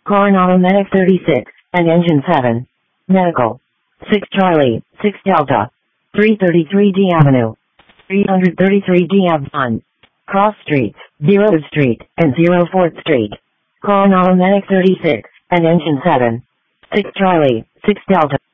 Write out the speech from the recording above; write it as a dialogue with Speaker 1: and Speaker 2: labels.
Speaker 1: Coronado Medic 36, and Engine 7. Medical. 6 Charlie, 6 Delta. 333D Avenue. 333D Ave. Cross Streets, 0th Street, and 04th Street. Coronado Medic 36, and Engine 7. 6 Charlie, 6 Delta.